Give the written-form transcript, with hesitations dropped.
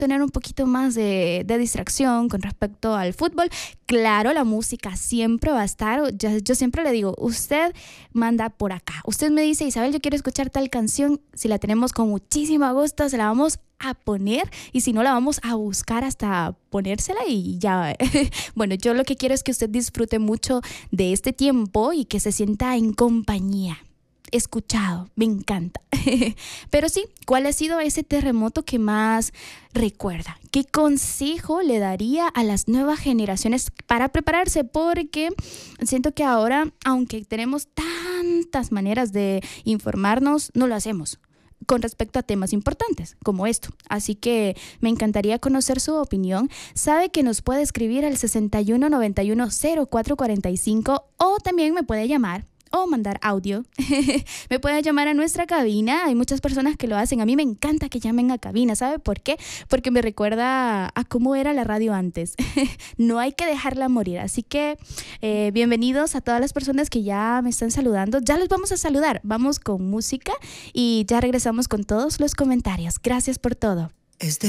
tener un poquito más de distracción con respecto al fútbol. Claro, la música siempre va a estar. Yo siempre le digo, usted manda por acá. Usted me dice, Isabel, yo quiero escuchar tal canción. Si la tenemos con muchísimo gusto, se la vamos a poner, y si no, la vamos a buscar hasta ponérsela y ya. Bueno, yo lo que quiero es que usted disfrute mucho de este tiempo y que se sienta en compañía, escuchado. Me encanta. Pero sí, ¿cuál ha sido ese terremoto que más recuerda? ¿Qué consejo le daría a las nuevas generaciones para prepararse? Porque siento que ahora, aunque tenemos tantas maneras de informarnos, no lo hacemos con respecto a temas importantes como esto. Así que me encantaría conocer su opinión. Sabe que nos puede escribir al 6191-0445 o también me puede llamar o mandar audio. Me pueden llamar a nuestra cabina. Hay muchas personas que lo hacen. A mí me encanta que llamen a cabina. ¿Sabe por qué? Porque me recuerda a cómo era la radio antes. No hay que dejarla morir. Así que bienvenidos a todas las personas que ya me están saludando. Ya los vamos a saludar. Vamos con música y ya regresamos con todos los comentarios. Gracias por todo.